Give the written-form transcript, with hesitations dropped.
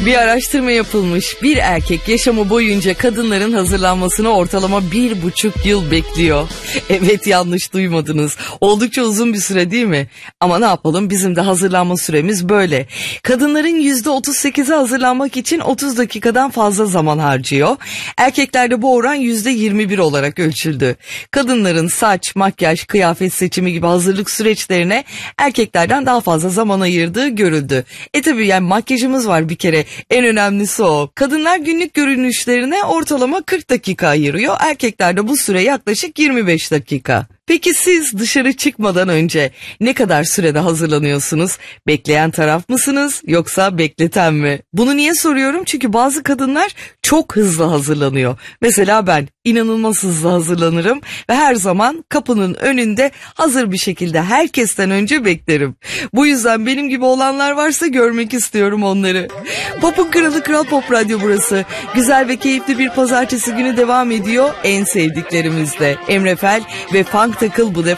Bir araştırma yapılmış. Bir erkek yaşamı boyunca kadınların hazırlanmasını ortalama 1,5 yıl bekliyor. Evet, yanlış duymadınız. Oldukça uzun bir süre değil mi? Ama ne yapalım, bizim de hazırlanma süremiz böyle. Kadınların %38'i hazırlanmak için 30 dakikadan fazla zaman harcıyor. Erkeklerde bu oran %21 olarak ölçüldü. Kadınların saç, makyaj, kıyafet seçimi gibi hazırlık süreçlerine erkeklerden daha fazla zaman ayırdığı görüldü. Tabii yani makyajımız var bir kere. En önemlisi o. Kadınlar günlük görünüşlerine ortalama 40 dakika ayırıyor. Erkeklerde bu süre yaklaşık 25 dakika. Peki siz dışarı çıkmadan önce ne kadar sürede hazırlanıyorsunuz? Bekleyen taraf mısınız yoksa bekleten mi? Bunu niye soruyorum? Çünkü bazı kadınlar çok hızlı hazırlanıyor. Mesela ben inanılmaz hızlı hazırlanırım ve her zaman kapının önünde hazır bir şekilde herkesten önce beklerim. Bu yüzden benim gibi olanlar varsa görmek istiyorum onları. Pop'un Kralı Kral Pop Radyo burası. Güzel ve keyifli bir pazartesi günü devam ediyor. En sevdiklerimizle Emre Fel ve Funk Takıl bu defa